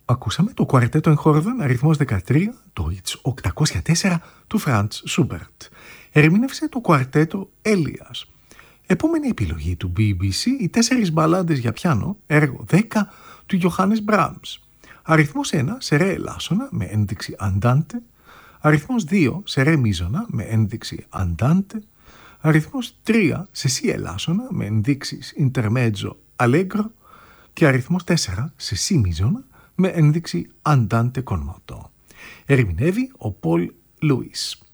Ακούσαμε το κουαρτέτο εγχόρδων αριθμός 13, το It's 804 του Franz Schubert. Ερμήνευσε το κουαρτέτο Elias. Επόμενη επιλογή του BBC, οι 4 μπαλάντες για πιάνο, έργο 10 του Johannes Brahms. Αριθμός 1 σε ρε ελάσσονα με ένδειξη Andante. Αριθμός 2 σε ρε μίζωνα με ένδειξη Andante. Αριθμός 3 σε σι ελάσσονα με ενδείξεις Intermezzo Allegro. Και αριθμός 4 σε σι μίζωνα με ένδειξη Andante con moto. Ερμηνεύει ο Paul Lewis.